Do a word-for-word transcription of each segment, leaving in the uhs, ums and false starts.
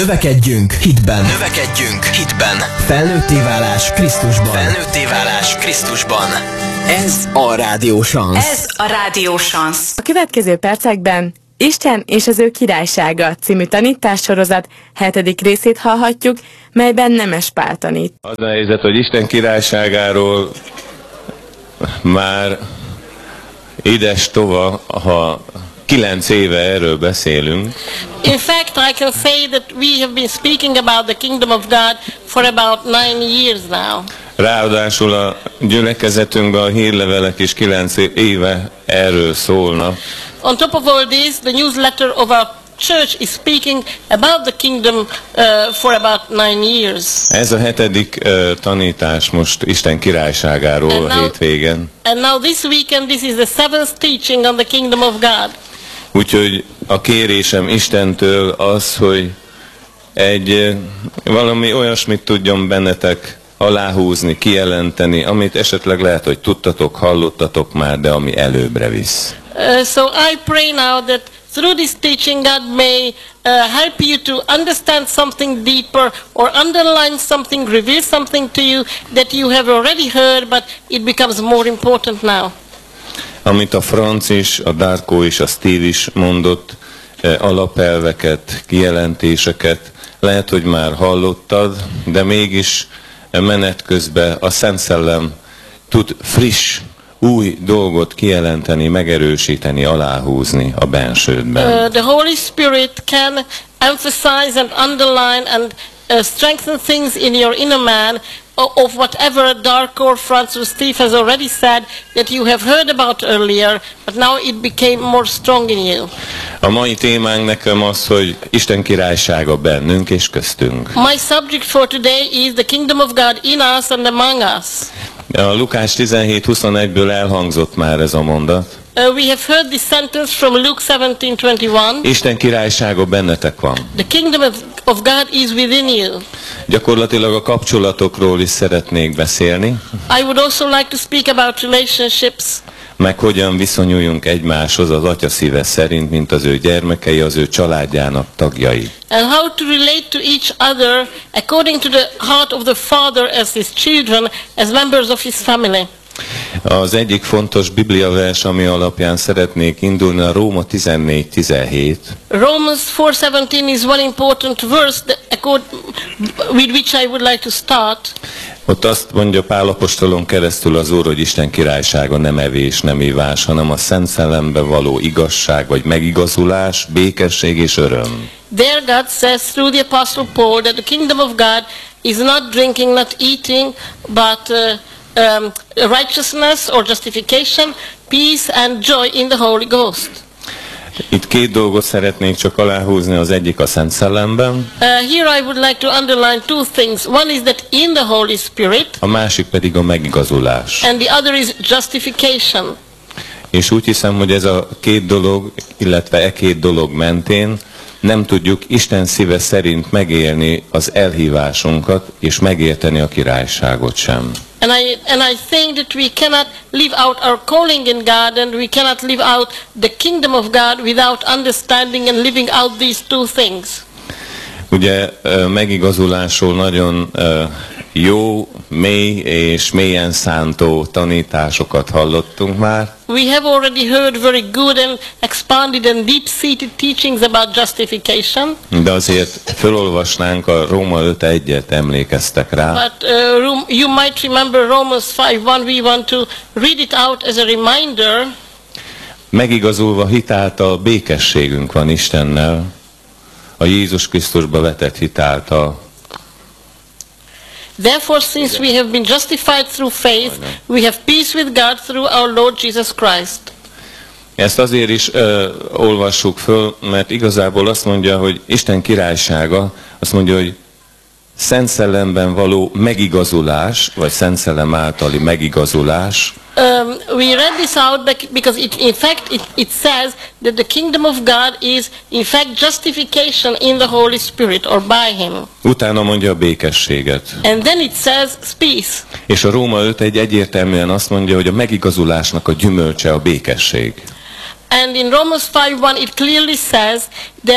Növekedjünk hitben. Növekedjünk hitben. Felnőtté válás Krisztusban. Felnőtté válás Krisztusban. Ez a Rádió Sansz. Ez a Rádió Sansz. A következő percekben Isten és az ő királysága című tanítássorozat hetedik részét hallhatjuk, melyben Nemes Pál tanít. Az a helyzet, hogy Isten királyságáról már édes tova, ha kilenc éve erről beszélünk. In fact, I can say that we have been speaking about the kingdom of God for about nine years now. Ráadásul a gyülekezetünkben a hírlevelek is kilenc éve erről szólnak. On top of all this, the newsletter of our church is speaking about the kingdom uh, for about nine years. Ez a hetedik uh, tanítás most Isten királyságáról a hétvégen. And now this weekend, this is the seventh teaching on the kingdom of God. Úgyhogy a kérésem Istentől az, hogy egy valami olyasmit tudjon bennetek aláhúzni, kijelenteni, amit esetleg lehet, hogy tudtatok, hallottatok már, de ami előbbre visz. Uh, so I pray now that through this teaching God may uh, help you to understand something deeper or underline something, reveal something to you that you have already heard, but it becomes more important now. Amit a Franc is, a Darko is, a Steve is mondott, eh, alapelveket, kijelentéseket, lehet, hogy már hallottad, de mégis menet közben a Szent Szellem tud friss, új dolgot kijelenteni, megerősíteni, aláhúzni a bensődben. Uh, the Holy Spirit can emphasize and underline and uh, strengthen things in your inner man of whatever Darko, Franz or Steve has already said that you have heard about earlier, but now it became more strong in you. A mai témánk nekem az, hogy Isten királysága bennünk és köztünk. My subject for today is the kingdom of God in us and among us. A Lukás tizenhét huszonegyből elhangzott már ez a mondat. Uh, we have heard this sentence from Luke seventeen twenty-one. Isten királysága bennetek van. The kingdom of, of God is within you. Gyakorlatilag a kapcsolatokról is szeretnék beszélni. I would also like to speak about relationships. Meg hogyan viszonyuljunk egymáshoz az Atya szíve szerint, mint az ő gyermekei, az ő családjának tagjai. And how to relate to each other according to the heart of the Father as his children, as members of his family. Az egyik fontos bibliavers, ami alapján szeretnék indulni, a Róma tizennégy tizenhét. Romans four seventeen is one important verse that accord, with which I would like to start. Ott azt mondja Pál apostolon keresztül az Úr, hogy Isten királysága nem evés, nem ivás, hanem a Szent Szellemben való igazság, vagy megigazulás, békesség és öröm. There God says through the Apostle Paul that the kingdom of God is not drinking, not eating, but uh, um, righteousness or justification, peace and joy in the Holy Ghost. Itt két dolgot szeretnék csak aláhúzni, az egyik a Szent Szellemben. Uh, here I would like to underline two things. One is that in the Holy Spirit. A másik pedig a megigazulás. And the other is justification. És úgy hiszem, hogy ez a két dolog, illetve e két dolog mentén nem tudjuk Isten szíve szerint megélni az elhívásunkat, és megérteni a királyságot sem. And I, and I think that we cannot live out our calling in God, and we cannot live out the kingdom of God without understanding and living out these two things. Ugye megigazulásról nagyon jó, mély és mélyen szántó tanításokat hallottunk már. We have already heard very good and expanded and deep-seated teachings about justification. De azért felolvasnánk a Róma öt egyet, emlékeztek rá. But uh, you might remember Romans five one. We want to read it out as a reminder. Megigazulva hitáltal békességünk van Istennel, a Jézus Krisztusba vetett hitáltal. Therefore, since we have been justified through faith, we have peace with God through our Lord Jesus Christ. Ezt azért is uh, olvassuk föl, mert igazából azt mondja, hogy Isten királysága, azt mondja, hogy Szent Szellemben való megigazulás, vagy Szent Szellem általi megigazulás. Um, we read this out because it, in fact it, it says that the kingdom of God is in fact justification in the Holy Spirit or by Him. Utána mondja a békességet. And then it says peace. És a Róma öt egy egyértelműen azt mondja, hogy a megigazulásnak a gyümölcse a békesség. And in Romans five one it clearly says that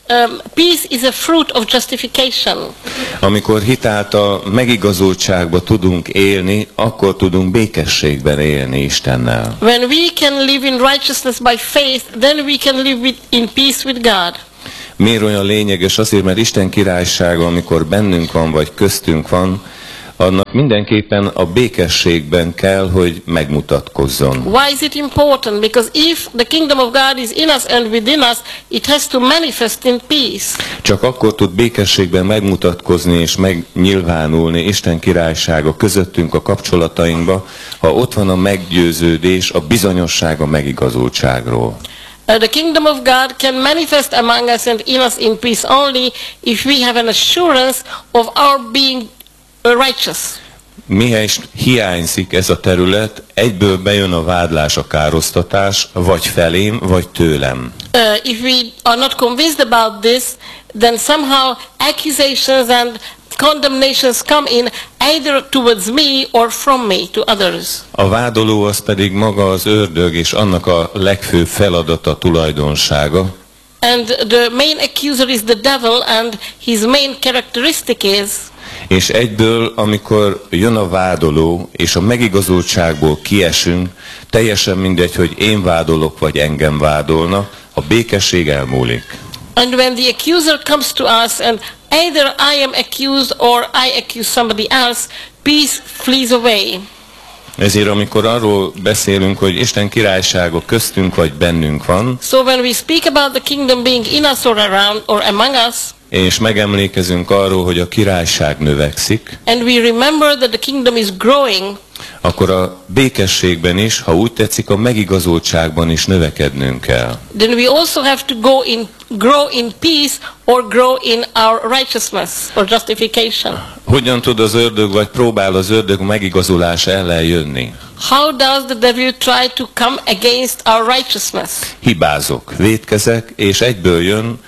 um, peace is a fruit of justification. Amikor hitáltal megigazultságba tudunk élni, akkor tudunk békességben élni Istennel. When we can live in righteousness by faith, then we can live with, in peace with God. Miért olyan lényeges? Azért, mert Isten királysága, amikor bennünk van, vagy köztünk van, annak mindenképpen a békességben kell, hogy megmutatkozzon. Why is it important? Because if the kingdom of God is in us and within us, it has to manifest in peace. Csak akkor tud békességben megmutatkozni és megnyilvánulni Isten királysága közöttünk a kapcsolatainkba, ha ott van a meggyőződés, a bizonyosság a megigazultságról. Uh, the kingdom of God can manifest among us and in us in peace only if we have an assurance of our being righteous. Mihelyest hiányzik ez a terület, egyből bejön a vádlás, a károsztatás, vagy felém, vagy tőlem. Uh, if we are not convinced about this, then somehow accusations and condemnations come in either towards me or from me to others. A vádoló az pedig maga az ördög, és annak a legfőbb feladata, tulajdonsága. And the main accuser is the devil, and his main characteristic is És egyből, amikor jön a vádoló, és a megigazultságból kiesünk, teljesen mindegy, hogy én vádolok, vagy engem vádolnak, a békesség elmúlik. And when the accuser comes to us and either I am accused or I accuse somebody else, peace flees away. Ezért amikor arról beszélünk, hogy Isten királysága köztünk vagy bennünk van, So when we speak about the kingdom being in us or around or among us, és megemlékezünk arról, hogy a királyság növekszik, and we remember that the kingdom is growing, akkor a békességben is, ha úgy tetszik, a megigazultságban is növekednünk kell. then we also have to go in, grow in peace or grow in our righteousness or justification. Hogyan tud az ördög, vagy próbál az ördög megigazulás ellen jönni? How does the devil try to come against our righteousness? Hibázok, vétkezek, és egyből jön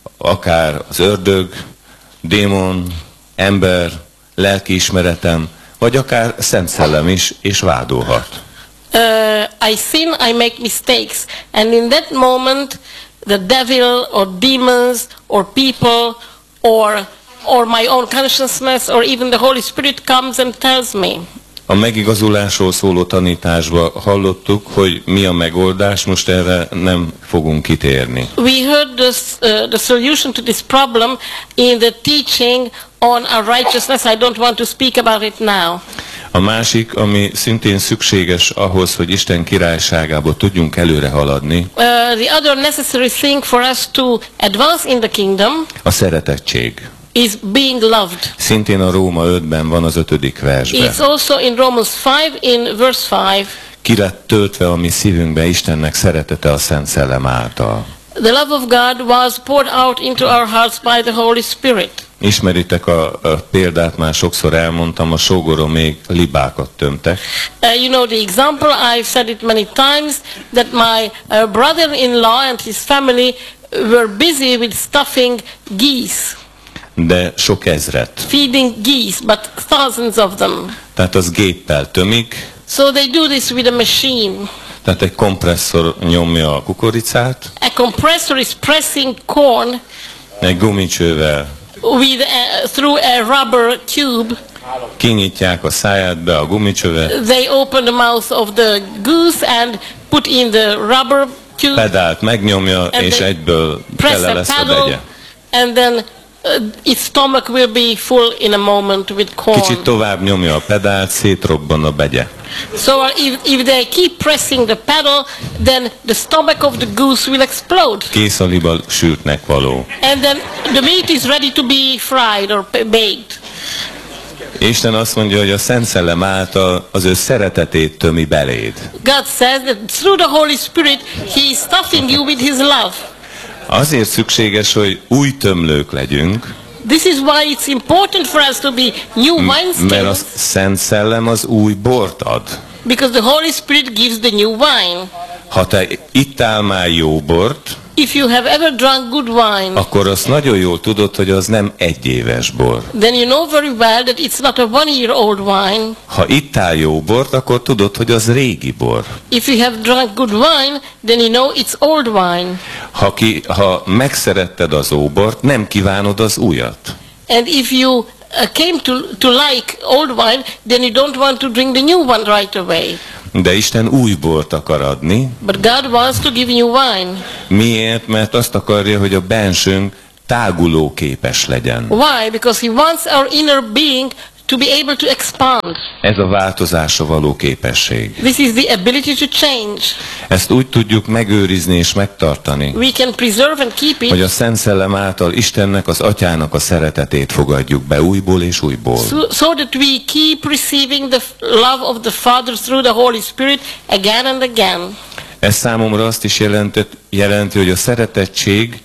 akár az ördög, démon, ember, lelkiismeretem, vagy akár Szent Szellem is, és vádolhat. Uh, I sin, I make mistakes, and in that moment, the devil or demons or people or or my own consciousness or even the Holy Spirit comes and tells me. A megigazulásról szóló tanításban hallottuk, hogy mi a megoldás, most erre nem fogunk kitérni. We heard this, uh, the solution to this problem in the teaching on our righteousness. I don't want to speak about it now. A másik, ami szintén szükséges ahhoz, hogy Isten királyságába tudjunk előre haladni, Uh, the other necessary thing for us to advance in the kingdom a szeretettség. is being loved. Szintén a Róma ötben van az ötödik versben. It's also in Romans five, in verse five. Ki lett töltve a mi szívünkbe Istennek szeretete a Szent Szellem által. The love of God was poured out into our hearts by the Holy Spirit. Ismeritek a, a példát, már sokszor elmondtam, a sógorom még libákat tömtek. Uh, you know the example, I've said it many times, that my uh, brother-in-law and his family were busy with stuffing geese, De sok ezret. feeding geese, but thousands of them. Tehát az géppel tömik, So they do this with a machine. tehát egy kompresszor nyomja a kukoricát, A compressor is pressing corn egy gumicsővel with a, through a rubber tube. kinyitják a száját be a gumicsövet, They open the mouth of the goose and put in the rubber tube, pedált megnyomja, And és they egyből press tele the lesz a paddle, begye. and then uh, its stomach will be full in a moment with Kicsit corn. tovább nyomja a pedált, szétrobban a begye. So if, if they keep pressing the pedal, then the stomach of the goose will explode. Kész a liba sültnek való. And then the meat is ready to be fried or p- baked. Isten azt mondja, hogy a Szent Szellem által az ő szeretetét tömi beléd. God says that through the Holy Spirit, He is stuffing you with His love. Azért szükséges, hogy új tömlők legyünk, This is why it's important for us to be new mert a wineskins, Szent Szellem az új bort ad. because the Holy Spirit gives the new wine. Ha te ittál már jó bort, if you have ever drunk good wine, akkor azt nagyon jól tudod, hogy az nem egyéves bor. then you know very well that it's not a one-year-old wine. Ha ittál jó bort, akkor tudod, hogy az régi bor. If you have drunk good wine, then you know it's old wine. Ha, ki, ha megszeretted az óbort, nem kívánod az újat. And if you uh, came to, to like old wine, then you don't want to drink the new one right away. De Isten új bort akar adni. But God wants to give new wine. Miért? Mert azt akarja, hogy a bensőnk táguló képes legyen. Why? Because He wants our inner being to be able to expand. Ez a változásra való képesség. This is the ability to change. Ezt úgy tudjuk megőrizni és megtartani, We can preserve and keep hogy it a Szent Szellem által Istennek, az Atyának a szeretetét fogadjuk be újból és újból. so, so that we keep receiving the f- love of the Father through the Holy Spirit again and again. Ez számomra azt is jelentett, jelenti, hogy a szeretettség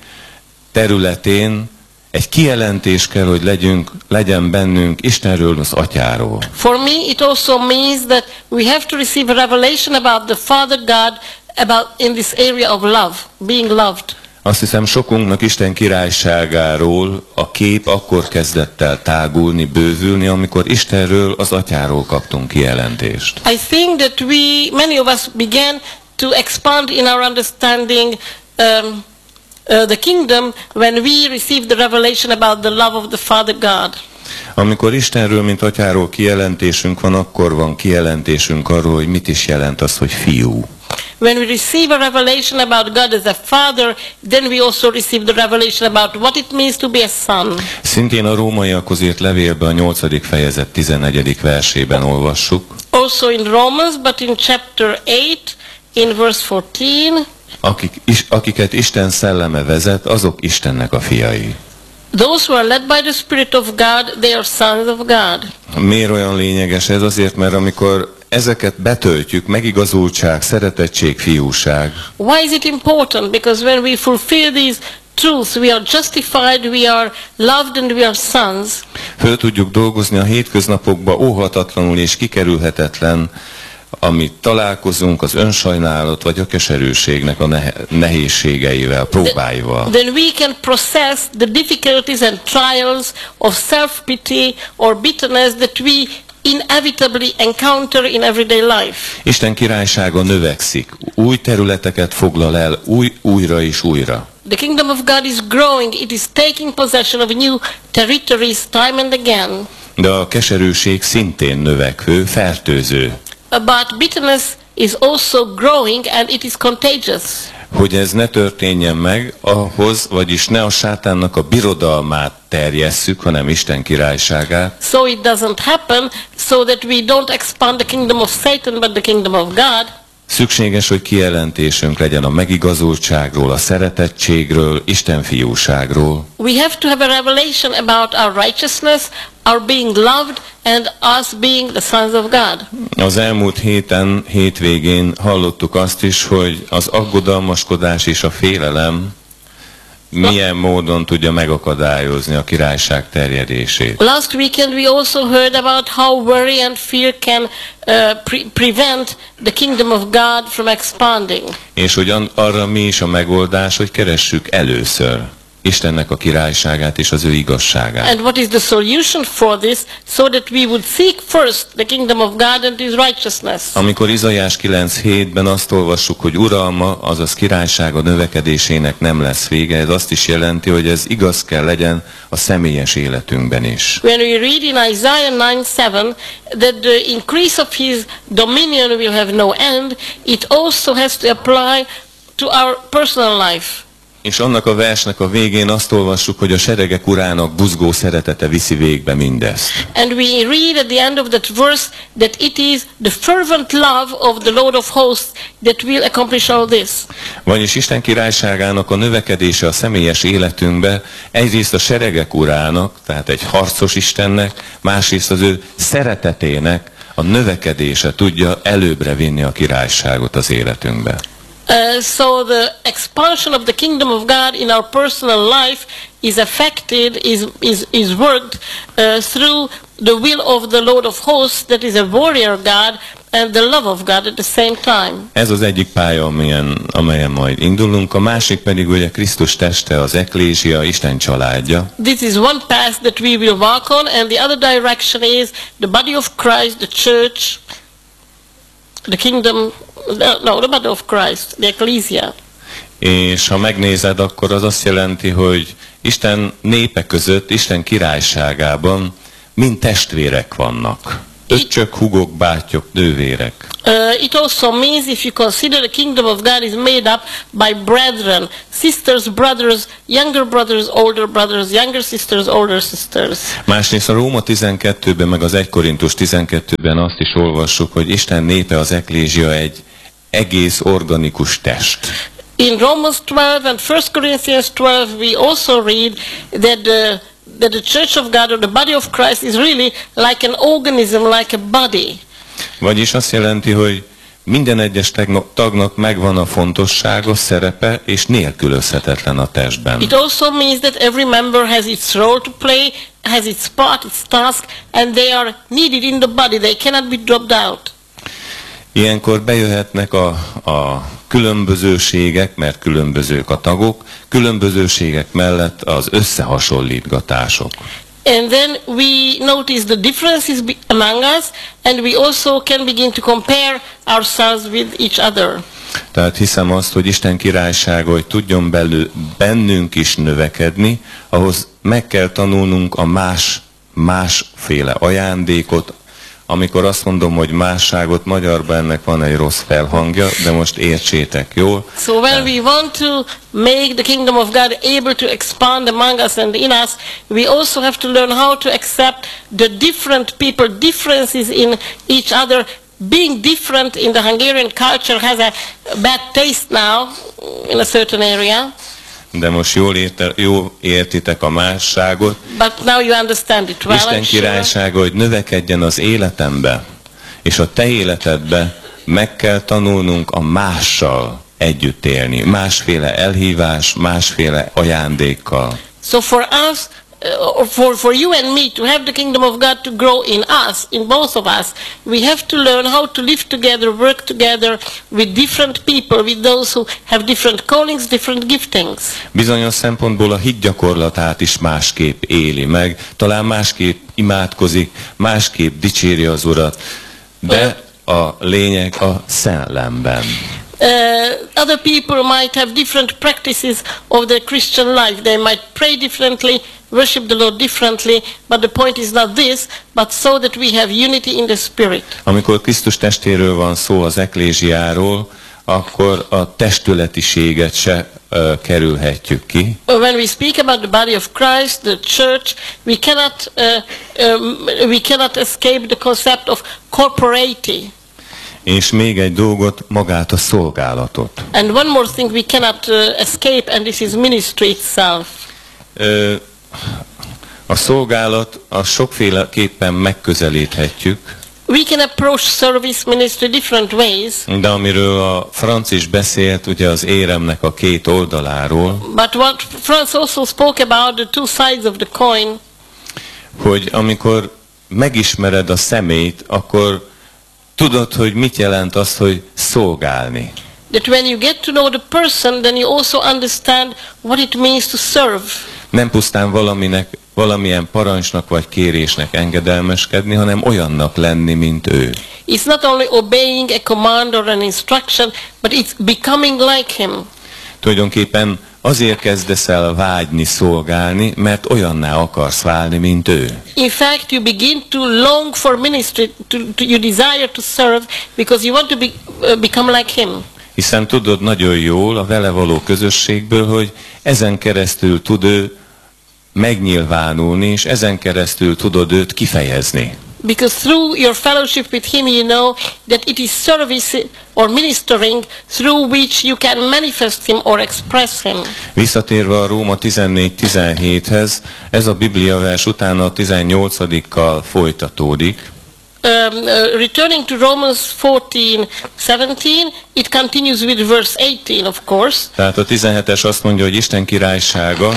területén egy kijelentés kell, hogy legyünk, legyen bennünk Istenről, az Atyáról. For me, it also means that we have to receive a revelation about the Father God about in this area of love, being loved. Azt hiszem, sokunknak Isten királyságáról a kép akkor kezdett el tágulni, bővülni, amikor Istenről, az Atyáról kaptunk kijelentést. I think that we, many of us, began to expand in our understanding um, uh, the kingdom when we received the revelation about the love of the Father God. Amikor Istenről, mint Atyáról kijelentésünk van, akkor van kijelentésünk arról, hogy mit is jelent az, hogy fiú. When we receive a revelation about God as a father, then we also receive the revelation about what it means to be a son. Szintén a rómaiakhoz írt levélben a nyolcadik fejezet tizennegyedik versében olvassuk. Also in Romans, but in chapter eight, in verse fourteen, Akik, is, akiket Isten szelleme vezet, azok Istennek a fiai. those who are led by the Spirit of God, they are sons of God. Miért olyan lényeges ez? Azért, mert amikor ezeket betöltjük, megigazultság, szeretettség, fiúság, Why is it important? Because when we fulfill these truths, we are justified, we are loved, and we are sons. föl tudjuk dolgozni a hétköznapokba óhatatlanul és kikerülhetetlen, amit találkozunk, az önsajnálat vagy a keserűségnek a nehe- nehézségeivel, próbáival. Then we can process the difficulties and trials of self-pity or bitterness that we inevitably encounter in everyday life. Isten királysága növekszik, új területeket foglal el, új, újra és újra. The kingdom of God is growing. It is taking possession of new territories time and again. De a keserűség szintén növekvő, fertőző. But bitterness is also growing and it is contagious. Hogy ez ne történjen meg, ahhoz, vagyis ne a sátánnak a birodalmát terjesszük, hanem Isten királyságát, So it doesn't happen so that we don't expand the kingdom of Satan but the kingdom of God. szükséges, hogy kijelentésünk legyen a megigazultságról, a szeretettségről, Isten fiúságról. We have to have a revelation about our righteousness, our being loved, and us being the sons of God. Az elmúlt héten, hétvégén hallottuk azt is, hogy az aggodalmaskodás és a félelem milyen módon tudja megakadályozni a királyság terjedését. Last weekend we also heard about how worry and fear can uh, pre- prevent the kingdom of God from expanding. És hogy an- arra mi is a megoldás, hogy keressük először Istennek a királyságát és az ő igazságát. And what is the solution for this? So that we would seek first the kingdom of God and His righteousness. Amikor Izaiás kilenc hétben azt olvassuk, hogy uralma, azaz királysága növekedésének nem lesz vége, ez azt is jelenti, hogy ez igaz kell legyen a személyes életünkben is. When we read in Isaiah nine seven that the increase of His dominion will have no end, it also has to apply to our personal life. És annak a versnek a végén azt olvassuk, hogy a seregek urának buzgó szeretete viszi végbe mindezt. And we read at the end of that verse that it is the fervent love of the Lord of hosts that will accomplish all this. Vagyis Isten királyságának a növekedése a személyes életünkbe egyrészt a seregek urának, tehát egy harcos Istennek, másrészt az ő szeretetének a növekedése tudja előbbre vinni a királyságot az életünkbe. Uh, so the expansion of the kingdom of God in our personal life is affected, is, is, is worked uh, through the will of the Lord of hosts, that is a warrior God, and the love of God at the same time. Ez az egyik pálya, amelyen, amelyen majd indulunk, a másik pedig ugye Krisztus teste, az eklézia, Isten családja. This is one path that we will walk on, and the other direction is the body of Christ, the church, the kingdom, no, the body of Christ, the ecclesia. És ha megnézed, akkor az azt jelenti, hogy Isten népe között, Isten királyságában mind testvérek vannak. Öccsök, húgok, bátyok, nővérek. Uh, it also means, if you consider the kingdom of God is made up by brethren, sisters, brothers, younger brothers, older brothers, younger sisters, older sisters. Másrészt a Róma tizenkettőben, meg az egy Korintus tizenkettőben azt is olvassuk, hogy Isten népe, az eklézia egy egész organikus test. In Romans twelve and First Corinthians twelve we also read that the that the church of God or the body of Christ is really like an organism, like a body. Vagyis azt jelenti, hogy minden egyes tagnak megvan a fontossága, szerepe, és nélkülözhetetlen a testben. It also means that every member has its role to play, has its part, its task, and they are needed in the body. They cannot be dropped out. Ilyenkor bejöhetnek a, a különbözőségek, mert különbözők a tagok, különbözőségek mellett az összehasonlítgatások. And then we notice the differences among us, and we also can begin to compare ourselves with each other. Tehát hiszem azt, hogy Isten királysága, hogy tudjon belül, bennünk is növekedni, ahhoz meg kell tanulnunk a más, másféle ajándékot. Amikor azt mondom, hogy másságot, magyarban ennek van egy rossz felhangja, de most értsétek jól. So when we want to make the kingdom of God able to expand among us and in us, we also have to learn how to accept the different people, differences in each other. Being different in the Hungarian culture has a bad taste now in a certain area. De most jól, érte, jól értitek a másságot. But now you understand it well, Isten királysága, hogy növekedjen az életembe, és a te életedbe meg kell tanulnunk a mással együtt élni. Másféle elhívás, másféle ajándékkal. So for us, uh, for, for you and me to have the kingdom of God to grow in us, in both of us, we have to learn how to live together, work together with different people, with those who have different callings, different giftings. Bizonyos szempontból a hit gyakorlatát is másképp éli meg, talán másképp imádkozik, másképp dicséri az Urat, de a lényeg a szellemben. Uh, other people might have different practices of their Christian life. They might pray differently, worship the Lord differently, but the point is not this, but so that we have unity in the Spirit. Amikor Krisztus testéről van szó, az eklézsiáról, akkor a testületiséget se uh, kerülhetjük ki. When we speak about the body of Christ, the church, we cannot, uh, um, we cannot escape the concept of corporality. És még egy dolgot, magát a szolgálatot. And one more thing we cannot uh, escape, and this is ministry itself. Uh, a szolgálat a sokféleképpen megközelíthetjük. We can approach service ministry different ways. De amiről a Franz is beszélt, ugye az éremnek a két oldaláról. But what Franz also spoke about, the two sides of the coin. Hogy amikor megismered a személyt, akkor tudod, hogy mit jelent az, hogy szolgálni. That when you get to know the person, then you also understand what it means to serve. Nem pusztán valaminek, valamilyen parancsnak vagy kérésnek engedelmeskedni, hanem olyannak lenni, mint ő. It's not only obeying a command or an instruction, but it's becoming like him. Tulajdonképpen azért kezdesz el vágyni szolgálni, mert olyanná akarsz válni, mint ő. In fact, you begin to long for ministry, to, to you desire to serve, because you want to be, uh, become like him. Hiszen tudod nagyon jól a vele való közösségből, hogy ezen keresztül tud ő megnyilvánulni, és ezen keresztül tudod őt kifejezni. Because through your fellowship with him, you know that it is service or ministering through which you can manifest him or express him. Visszatérve a Róma tizennégy tizenhéthez, ez a Biblia vers utána a tizennyolcadikkal folytatódik. Um, uh, returning to Romans fourteen seventeen, it continues with verse eighteen, of course. Tehát a tizenhetes azt mondja, hogy Isten királysága,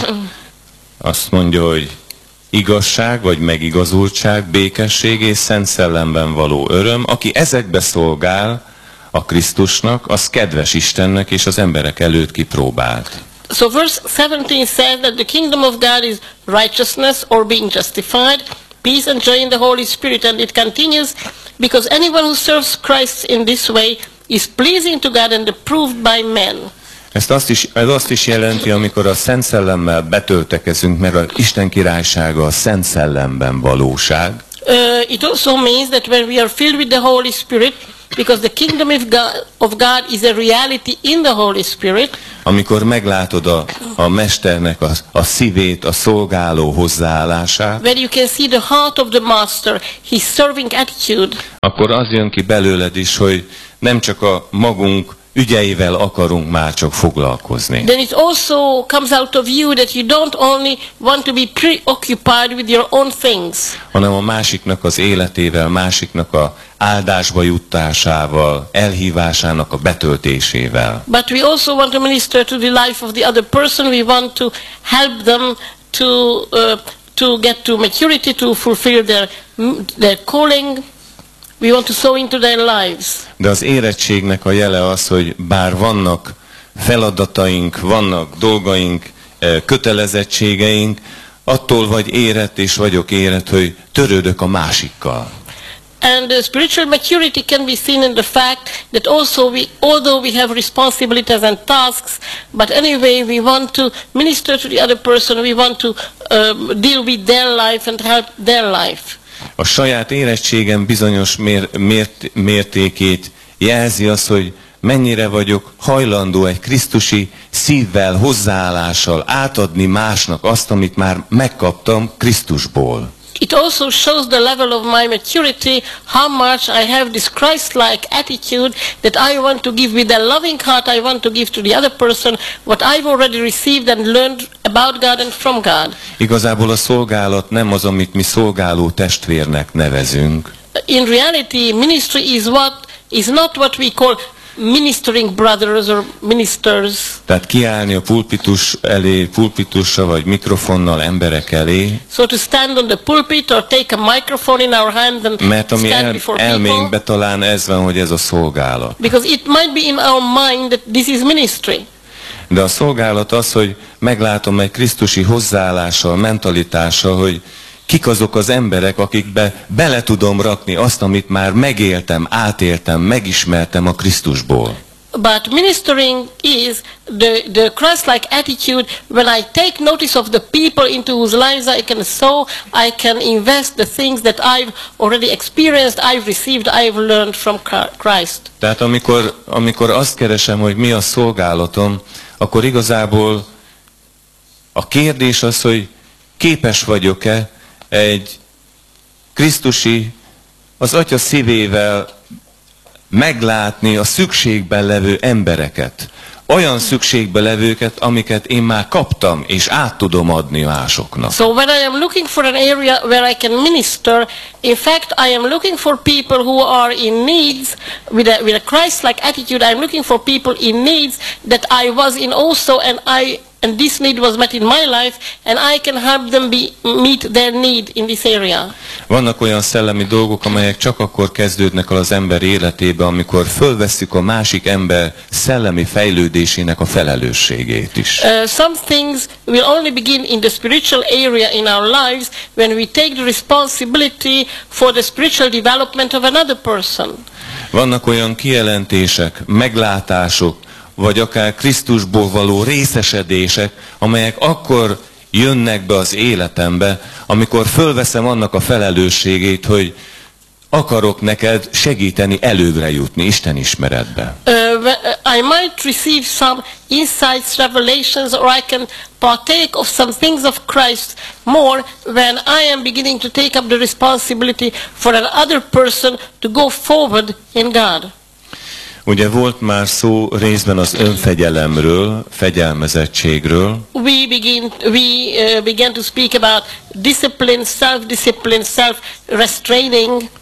azt mondja, hogy igazság vagy megigazultság, békesség és szent szellemben való öröm, aki ezekbe szolgál a Krisztusnak, az kedves Istennek és az emberek előtt kipróbált. So verse seventeen says that the kingdom of God is righteousness or being justified, peace and joy in the Holy Spirit, and it continues, because anyone who serves Christ in this way is pleasing to God and approved by men. Ezt azt is, ez azt is jelenti, amikor a Szent Szellemmel betöltekezünk, mert az Isten királysága a Szent Szellemben valóság. Uh, it also means that when we are filled with the Holy Spirit, because the kingdom of God, of God is a reality in the Holy Spirit. Amikor meglátod a, a Mesternek a, a szívét, a szolgáló hozzáállását, Where you can see the heart of the Master, his serving attitude. akkor az jön ki belőled is, hogy nem csak a magunk ügyeivel akarunk már csak foglalkozni, Then it also comes out of you that you don't only want to be preoccupied with your own things, hanem a másiknak az életével, másiknak a áldásba juttásával, elhívásának a betöltésével. but we also want to minister to the life of the other person. We want to help them to uh, to get to maturity, to fulfill their their calling. We want to sow into their lives. De az érettségnek a jele az, hogy bár vannak feladataink, vannak dolgaink, kötelezettségeink, attól vagy érett és vagyok érett, hogy törődök a másikkal. And the spiritual maturity can be seen in the fact that also we, although we have responsibilities and tasks, but anyway we want to minister to the other person, we want to um, deal with their life and help their life. A saját érettségem bizonyos mér, mért, mértékét jelzi az, hogy mennyire vagyok hajlandó egy krisztusi szívvel, hozzáállással átadni másnak azt, amit már megkaptam Krisztusból. It also shows the level of my maturity, how much I have this Christ-like attitude that I want to give with a loving heart, I want to give to the other person what I've already received and learned about God and from God. Igazából a szolgálat nem az, amit mi szolgáló testvérnek nevezünk. In reality, ministry is what is not what we call ministering brothers or ministers. Tehát kiállni a pulpitus elé, pulpitussal vagy mikrofonnal emberek elé, So to stand on the pulpit or take a microphone in our hands and mert ami stand el, before people. elménkben talán ez van, hogy ez a szolgálat. Because it might be in our mind that this is ministry. De a szolgálat az, hogy meglátom egy krisztusi hozzáállással, mentalitással, hogy kik azok az emberek, akikbe bele tudom rakni azt, amit már megéltem, átéltem, megismertem a Krisztusból. But ministering is the, the Christ-like attitude when I take notice of the people into whose lives I can sow, I can invest the things that I've already experienced, I've received, I've learned from Christ. Tehát amikor, amikor azt keresem, hogy mi a szolgálatom, akkor igazából a kérdés az, hogy képes vagyok-e egy krisztusi, az Atya szívével meglátni a szükségben levő embereket. Olyan szükségben levőket, amiket én már kaptam, és át tudom adni másoknak. So when I am looking for an area where I can minister, in fact I am looking for people who are in needs, with a, with a Christ-like attitude, I am looking for people in needs that I was in also, and I and this need was met in my life, and I can help them be, meet their need in this area. Vannak olyan szellemi dolgok, amelyek csak akkor kezdődnek el az ember életébe, amikor fölvesszük a másik ember szellemi fejlődésének a felelősségét is. Uh, some things will only begin in the spiritual area in our lives when we take the responsibility for the spiritual development of another person. Vannak olyan kijelentések, meglátások, vagy akár Krisztusból való részesedések, amelyek akkor jönnek be az életembe, amikor fölveszem annak a felelősségét, hogy akarok neked segíteni előbbre jutni Isten ismeretbe. Uh, I might receive some insights, revelations, or I can partake of some things of Christ more when I am beginning to take up the responsibility for another person to go forward in God. Ugye volt már szó részben az önfegyelemről, fegyelmezettségről. We begin we uh, began to speak about discipline, self-discipline, self-restraining.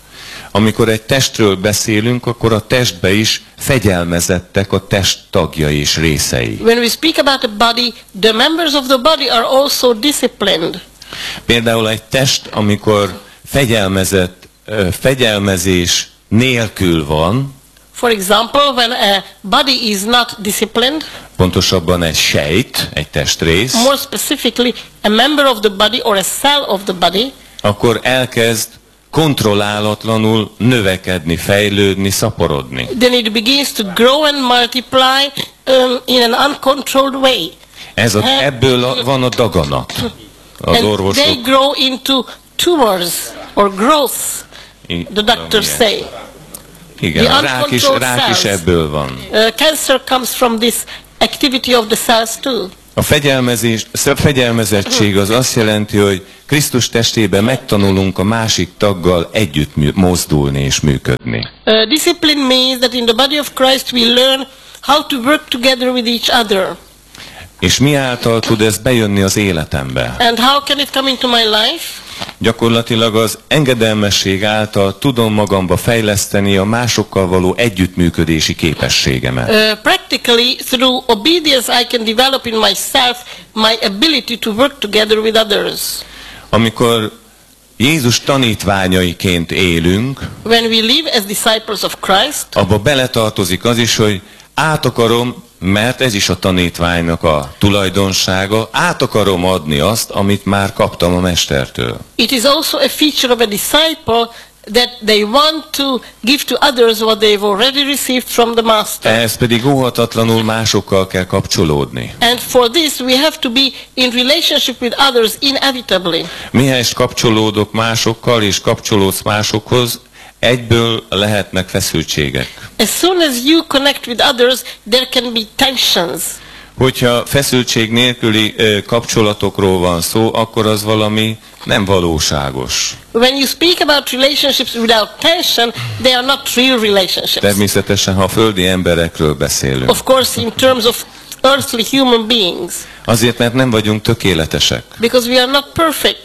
amikor egy testről beszélünk, akkor a testbe is fegyelmezettek a test tagjai és részei. When we speak about a body, the members of the body are also disciplined. Például egy test, amikor fegyelmezett, fegyelmezés nélkül van, For example, when a body is not disciplined, pontosabban egy sejt, egy testrész, more specifically a member of the body or a cell of the body, akkor elkezd kontrollálatlanul növekedni, fejlődni, szaporodni. then it begins to grow and multiply um, in an uncontrolled way. Ez a, ebből a, van a daganat. Az And they orvosok. grow into tumors or growth, the doctors say. Igen, The a rák is, uncontrolled rák is cells. ebből van. Uh, cancer comes from this activity of the cells too. A fegyelmezés, a fegyelmezettség az azt jelenti, hogy Krisztus testében megtanulunk a másik taggal együtt mű, mozdulni és működni. Uh, discipline means that in the body of Christ we learn how to work together with each other. És mi által tud ez bejönni az életembe? And how can it come into my life? Gyakorlatilag az engedelmesség által tudom magamba fejleszteni a másokkal való együttműködési képességemet. Uh, practically, through obedience, I can develop in myself my ability to work together with others. Amikor Jézus tanítványaiként élünk, When we live as disciples of Christ, abba beletartozik az is, hogy át akarom, mert ez is a tanítványnak a tulajdonsága, át akarom adni azt, amit már kaptam a mestertől. it is also a feature of a disciple that they want to give to others what they've already received from the Master. Ehhez pedig óhatatlanul másokkal kell kapcsolódni. And for this, we have to be in relationship with others inevitably. Mihez kapcsolódok másokkal és kapcsolódsz másokhoz, egyből lehetnek feszültségek. As soon as you connect with others, there can be tensions. Hogyha feszültség nélküli ö, kapcsolatokról van szó, akkor az valami nem valóságos. When you speak about relationships without tension, they are not real relationships. Természetesen, ha földi emberekről beszélünk. Of course, in terms of earthly human beings, Azért, mert nem vagyunk tökéletesek. because we are not perfect.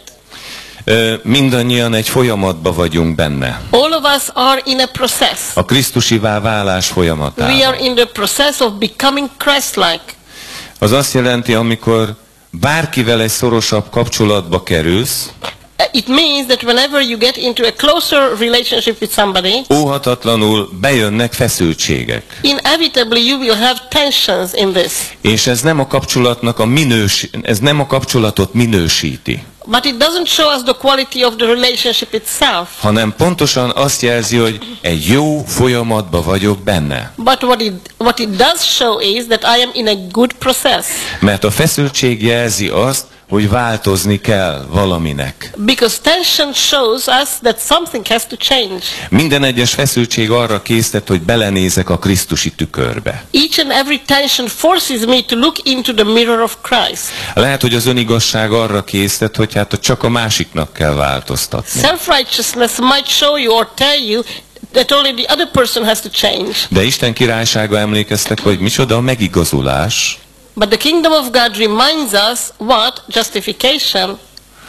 Ö, mindannyian egy folyamatban vagyunk benne. All of us are in a process. A krisztusivá válás We folyamatában. are in the process of becoming Christ-like. Az azt jelenti, amikor bárkivel egy szorosabb kapcsolatba kerülsz, Uh, It means that whenever you get into a closer relationship with somebody, óhatatlanul bejönnek feszültségek. inevitably you will have tensions in this. És ez nem a kapcsolatnak a minős, ez nem a kapcsolatot minősíti, But it doesn't show us the quality of the relationship itself. hanem pontosan azt jelzi, hogy egy jó folyamatba vagyok benne. But what it, what it does show is that I am in a good process. Mert a feszültség jelzi azt, hogy változni kell valaminek. Because tension shows us that something has to change. Minden egyes feszültség arra késztet, hogy belenézek a krisztusi tükörbe. Each and every tension forces me to look into the mirror of Christ. Lehet, hogy az önigazság arra késztet, hogy hát csak a másiknak kell változtatni. Self-righteousness might show you or tell you that only the other person has to change. De Isten királysága, emlékeztek, hogy micsoda a megigazulás. But the kingdom of God reminds us what? Justification.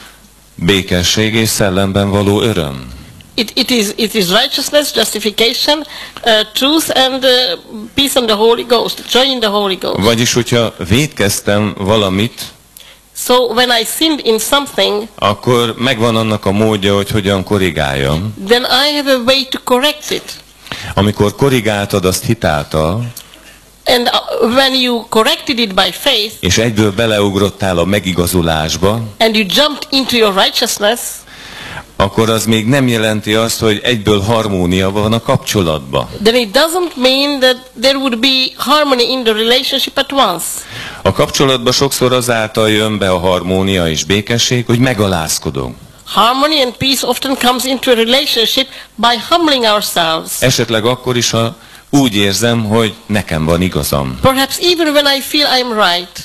Békesség és szellemben való öröm. It, it, is, it is righteousness, justification, uh, truth and uh, peace and the Holy Ghost, joy in the Holy Ghost. Vagyis, hogyha vétkeztem valamit, So when I sinned in something, akkor megvan annak a módja, hogy hogyan korrigáljam. then I have a way to correct it. Amikor korrigáltad azt hitáltal, And uh, when you corrected it by faith, és egyből beleugrottál a megigazulásba, and you jumped into your righteousness, akkor az még nem jelenti azt, hogy egyből harmónia van a kapcsolatban. then it doesn't mean that there would be harmony in the relationship at once. A kapcsolatban sokszor azáltal jön be a harmónia és békesség, hogy megalázkodunk. Harmony and peace often comes into a relationship by humbling ourselves. Esetleg akkor is, ha úgy érzem, hogy nekem van igazam. Perhaps even when I feel I'm right.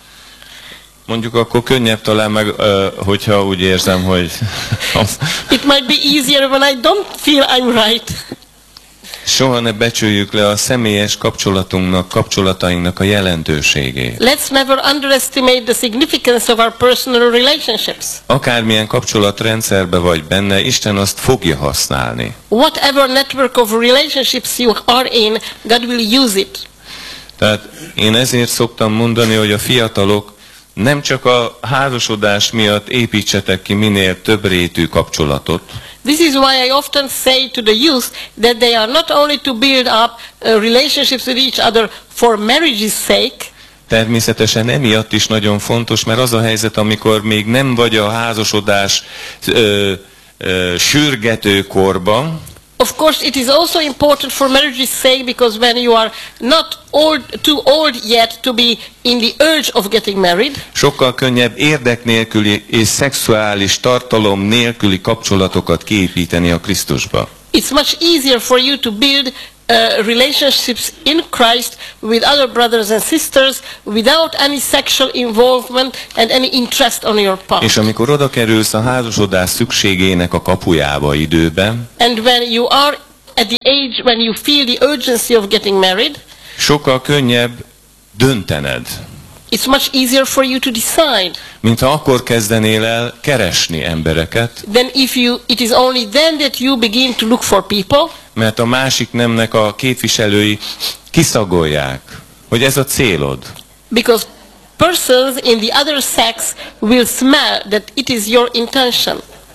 Mondjuk akkor könnyebb talán meg, ö, hogyha úgy érzem, hogy... It might be easier when I don't feel I'm right. Soha ne becsüljük le a személyes kapcsolatunknak, kapcsolatainknak a jelentőségét. Let's never underestimate the significance of our personal relationships. Akármilyen kapcsolatrendszerbe vagy benne, Isten azt fogja használni. Whatever network of relationships you are in, God will use it. Tehát én ezért szoktam mondani, hogy a fiatalok nem csak a házasodás miatt építsetek ki minél több rétű kapcsolatot. This is why I often say to the youth that they are not only to build up uh, relationships with each other for marriage's sake. Természetesen emiatt is nagyon fontos, mert az a helyzet, amikor még nem vagy a házasodás ö, ö, sürgetőkorban. Of course, it is also important for marriage's sake because when you are not old, too old yet to be in the urge of getting married. Sokkal könnyebb érdek nélküli és szexuális tartalom nélküli kapcsolatokat kiépíteni a Krisztusba. It's much easier for you to build uh, relationships in Christ with other brothers and sisters without any sexual involvement and any interest on your part. És amikor oda kerülsz a házasodás szükségének a kapujába időben, And when you are at the age when you feel the urgency of getting married, sokkal könnyebb döntened, it's much easier for you to decide mintha akkor kezdenél el keresni embereket, than if you, it is only then that you begin to look for people, mert a másik nemnek a képviselői kiszagolják, hogy ez a célod. because persons in the other sex will smell that it is your intention.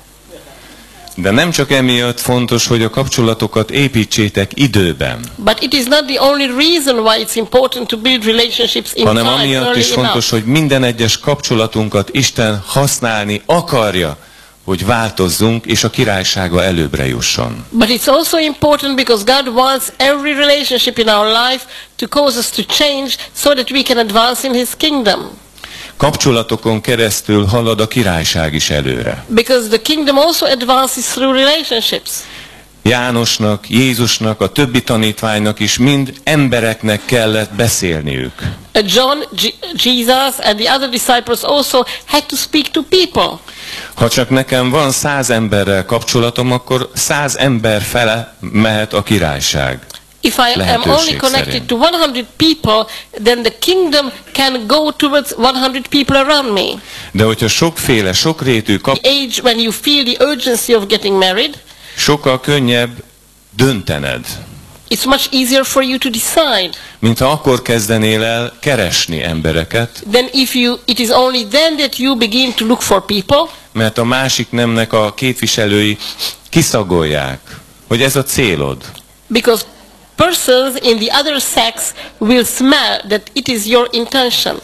De nem csak emiatt fontos, hogy a kapcsolatokat építsétek időben, But it is not the only reason why it's important to build relationships in hanem time amiatt early is fontos, enough. hogy minden egyes kapcsolatunkat Isten használni akarja, hogy változzunk, és a királysága előbbre jusson. But it's also important because God wants every relationship in our life to cause us to change so that we can advance in His kingdom. Kapcsolatokon keresztül halad a királyság is előre. Because the kingdom also advances through relationships. Jánosnak, Jézusnak, a többi tanítványnak is mind embereknek kellett beszélniük. Uh, John, G- Jesus and the other disciples also had to speak to people. Ha csak nekem van száz emberrel kapcsolatom, akkor száz ember fele mehet a királyság. If I am Lehetőség only connected szerint. to one hundred people, then the kingdom can go towards one hundred people around me. De hogyha sokféle, sokrétű kap, The age when you feel the urgency of getting married, sokkal könnyebb döntened, it's much easier for you to decide mintha akkor kezdenél el keresni embereket, than if you, it is only then that you begin to look for people, mert a másik nemnek a képviselői kiszagolják, hogy ez a célod. because persons in the other sex will smell that it is your intention.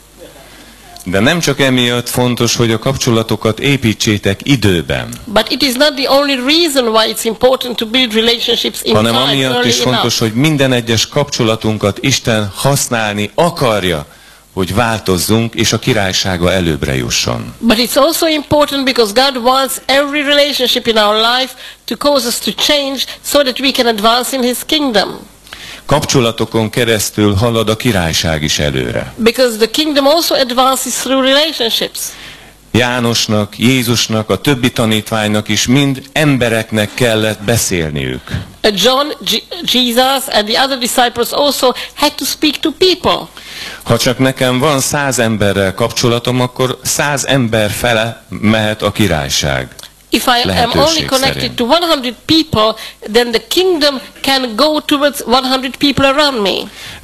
De nem csak emiatt fontos, hogy a kapcsolatokat építsétek időben, But it is not the only reason why it's important to build relationships in hanem time amiatt early is fontos, enough. hogy minden egyes kapcsolatunkat Isten használni akarja, hogy változzunk, és a királysága előbbre jusson. But it's also important because God wants every relationship in our life to cause us to change so that we can advance in His kingdom. Kapcsolatokon keresztül halad a királyság is előre. Because the kingdom also advances through relationships. Jánosnak, Jézusnak, a többi tanítványnak is mind embereknek kellett beszélniük. Uh, John, G- Jesus and the other disciples also had to speak to people. Ha csak nekem van száz emberrel kapcsolatom, akkor száz ember fele mehet a királyság. If I am Lehetőség only connected szerint. to one hundred people, then the kingdom can go towards one hundred people around me.